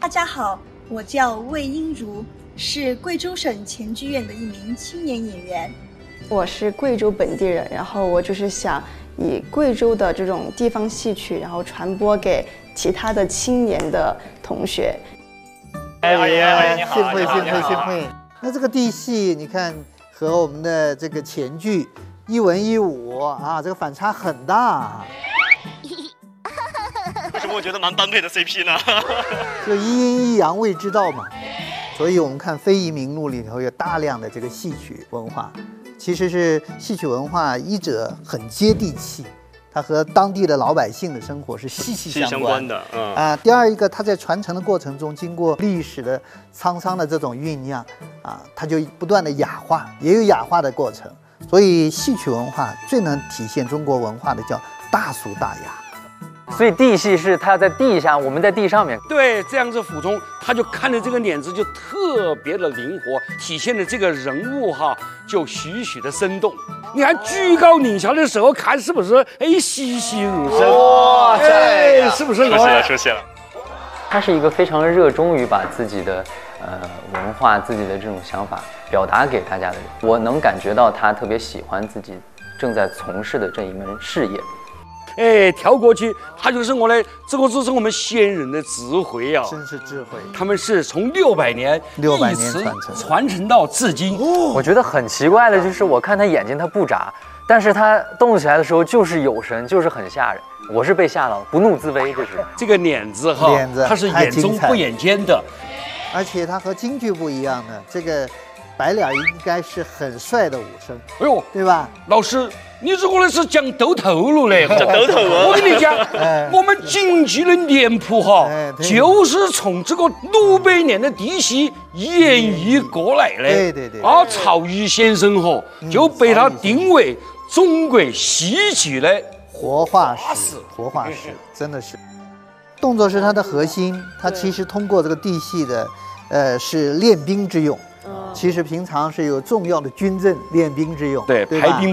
大家好，我叫魏英如，是贵州省前剧院的一名青年演员。 我是贵州本地人，然后我就是想以贵州的这种地方戏曲，然后传播给其他的青年的同学。 阿姨你好， 幸会幸会幸会。那这个地戏，你看和我们的这个前剧一文一武啊，这个反差很大。 为什么我觉得蛮般配的 CP 呢？ 就一阴一阳谓之道嘛。所以我们看非遗名录里头有大量的这个戏曲文化，其实是戏曲文化一者很接地气，它和当地的老百姓的生活是息息相关的。第二一个，它在传承的过程中，经过历史的沧桑的这种酝酿啊，它就不断的雅化，也有雅化的过程。所以戏曲文化最能体现中国文化的叫大俗大雅。 所以地戏是它在地下，我们在地上面。 对，这样子俯冲，他就看着这个脸子就特别的灵活，体现的这个人物哈就栩栩的生动。你看居高临下的时候看是不是栩栩如生？哇，是不是？ 出现了。 他是一个非常热衷于把自己的文化、自己的这种想法表达给大家的人。我能感觉到他特别喜欢自己正在从事的这一门事业。 跳过去，他就是我的，这个就是我们先人的智慧啊， 真是智慧。 他们是从600年一直传承到至今。 我觉得很奇怪的就是，我看他眼睛他不眨，但是他动起来的时候就是有神，就是很吓人。我是被吓到了，不怒自威， 这个脸子哈，它是眼中不眼尖的， 而且它和京剧不一样的，这个白脸应该是很帅的武生。 哎呦， 对吧？ 老师。你这个呢是讲兜头了嘞， 讲兜头啊！ 我跟你讲，我们京剧的脸谱哈，就是从这个600年的地戏演绎过来的。 对。 曹禺先生哈就被他定为中国戏剧的活化石，真的是。动作是它的核心，它其实通过这个地戏的，是练兵之用。其实平常是有重要的军阵练兵之用， 对，排兵